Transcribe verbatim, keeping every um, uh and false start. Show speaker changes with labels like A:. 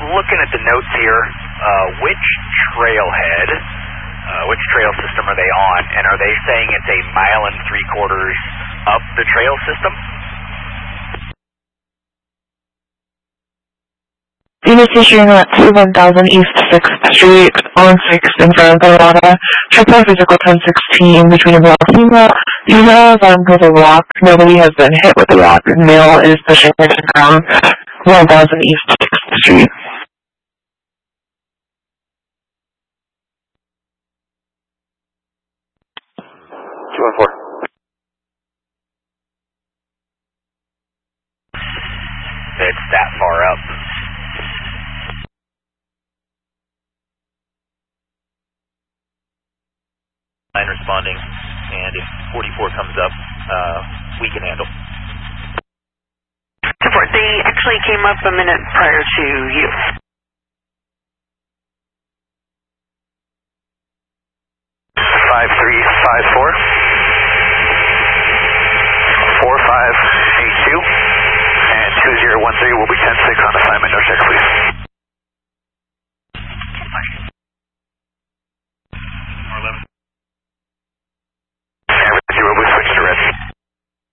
A: looking at the notes here. Uh, which trailhead, uh, which trail system are they on? And are they saying it's a mile and three quarters up the trail system?
B: Unit issuing at one thousand East sixth Street on sixth in front of Arata. Triple physical ten sixteen between a block female. You have um, with a rock. Nobody has been hit with a rock. Male is pushing it around one thousand East sixth Street.
C: two one four.
A: It's that far up.
D: Line responding, and if forty-four comes up, uh, we can handle.
E: Support. They actually came up a minute prior to you.
C: Five three five four. Four five eight two. And two zero one three will be ten six on assignment. No check, please.